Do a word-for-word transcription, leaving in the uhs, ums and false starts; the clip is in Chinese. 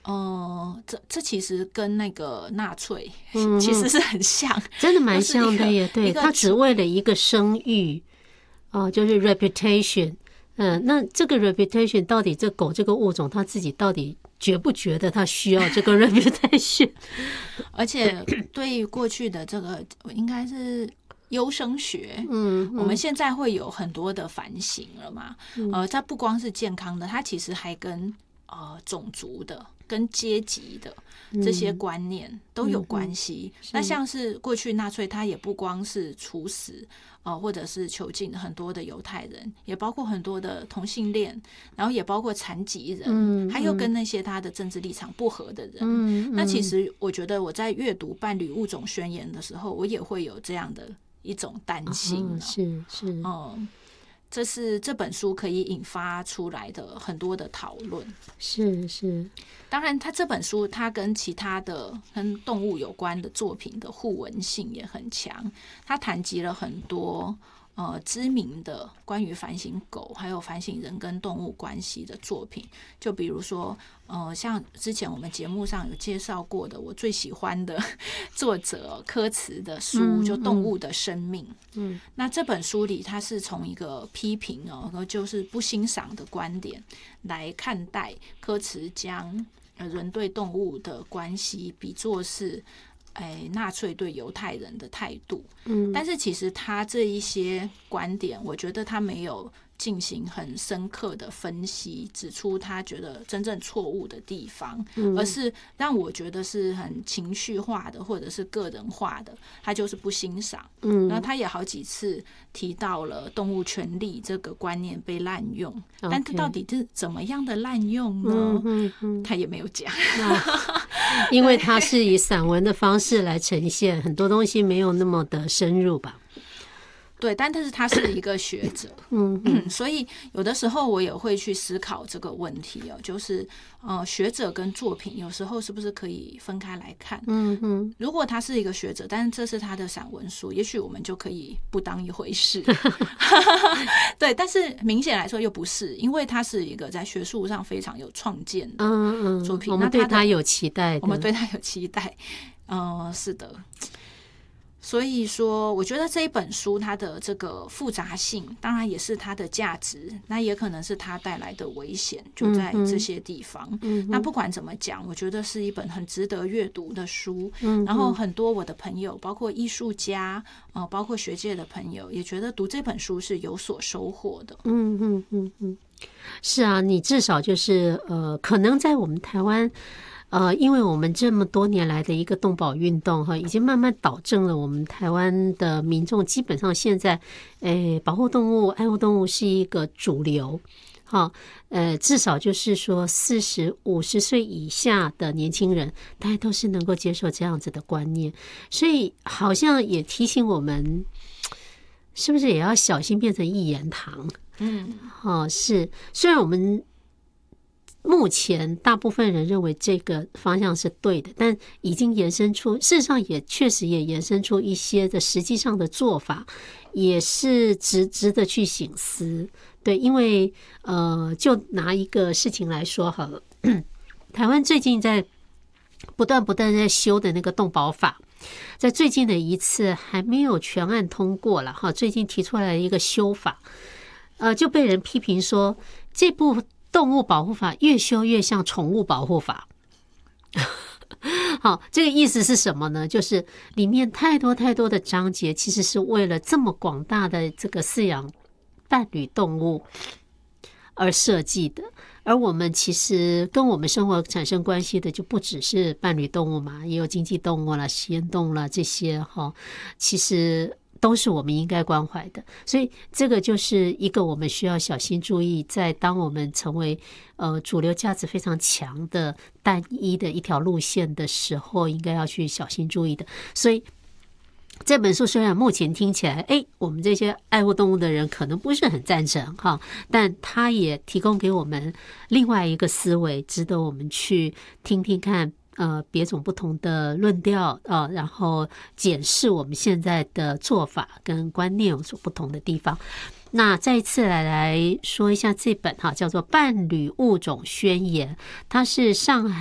呃，这这其实跟那个纳粹其实是很像，嗯、 真的蛮像的耶。对，他只为了一个声誉，哦、呃，就是 reputation。嗯，那这个 reputation 到底这狗这个物种，它自己到底觉不觉得它需要这个 reputation？ 而且对于过去的这个，应该是优生学，嗯，我们现在会有很多的反省了嘛。嗯、呃，它不光是健康的，它其实还跟呃种族的、跟阶级的这些观念都有关系。嗯嗯、那像是过去纳粹，它也不光是处死呃或者是囚禁很多的犹太人，也包括很多的同性恋，然后也包括残疾人，嗯、还有跟那些他的政治立场不合的人。嗯、那其实我觉得我在阅读《伴侣物种宣言》的时候，我也会有这样的一种担心、哦哦。是是， 嗯。这是这本书可以引发出来的很多的讨论。 是是， 当然，它这本书它跟其他的跟动物有关的作品的互文性也很强。它谈及了很多呃知名的关于反省狗还有反省人跟动物关系的作品，就比如说呃像之前我们节目上有介绍过的我最喜欢的作者柯茨的书，嗯、就《动物的生命》。嗯，那这本书里，它是从一个批评哦，就是不欣赏的观点来看待柯茨将人对动物的关系比作是哎，纳粹对犹太人的态度。嗯，但是其实他这一些观点，我觉得他没有进行很深刻的分析，指出他觉得真正错误的地方，嗯、而是让我觉得是很情绪化的或者是个人化的，他就是不欣赏。嗯，然后他也好几次提到了动物权利这个观念被滥用， okay. 但他到底是怎么样的滥用呢？嗯嗯嗯、他也没有讲。 因为它是以散文的方式来呈现，很多东西没有那么的深入吧。 对，但是他是一个学者，嗯嗯，所以有的时候我也会去思考这个问题哦，就是呃，学者跟作品有时候是不是可以分开来看？嗯嗯，如果他是一个学者，但是这是他的散文书，也许我们就可以不当一回事。对，但是明显来说又不是，因为他是一个在学术上非常有创建的作品， 嗯嗯，我们对他有期待的， 我们对他有期待，嗯、呃，是的。所以说，我觉得这一本书它的这个复杂性，当然也是它的价值，那也可能是它带来的危险，就在这些地方。嗯、那不管怎么讲，我觉得是一本很值得阅读的书。嗯、然后很多我的朋友，包括艺术家，呃，包括学界的朋友，也觉得读这本书是有所收获的。 嗯嗯嗯嗯，是啊，你至少就是呃，可能在我们台湾。呃，因为我们这么多年来的一个动保运动哈，已经慢慢导正了我们台湾的民众，基本上现在，诶，保护动物、爱护动物是一个主流，哈，呃，至少就是说四十五十岁以下的年轻人，大家都是能够接受这样子的观念，所以好像也提醒我们，是不是也要小心变成一言堂？嗯，哦，是，虽然我们。目前大部分人认为这个方向是对的，但已经延伸出，事实上也确实也延伸出一些的实际上的做法，也是值值得去省思。对，因为呃，就拿一个事情来说好了，台湾最近在不断不断在修的那个动保法，在最近的一次还没有全案通过了哈，最近提出来一个修法，呃，就被人批评说这部。动物保护法越修越像宠物保护法。好，这个意思是什么呢？就是里面太多太多的章节其实是为了这么广大的这个饲养伴侣动物而设计的，而我们其实跟我们生活产生关系的就不只是伴侣动物嘛，也有经济动物啦、实验动物啦这些哈，其实都是我们应该关怀的，所以这个就是一个我们需要小心注意，在当我们成为呃主流价值非常强的单一的一条路线的时候，应该要去小心注意的。所以这本书虽然目前听起来，哎，我们这些爱护动物的人可能不是很赞成哈，但它也提供给我们另外一个思维，值得我们去听听看。呃，别种不同的论调啊、呃，然后检视我们现在的做法跟观念有所不同的地方。那再一次来来说一下这本哈，叫做《伴侣物种宣言》，它是上海。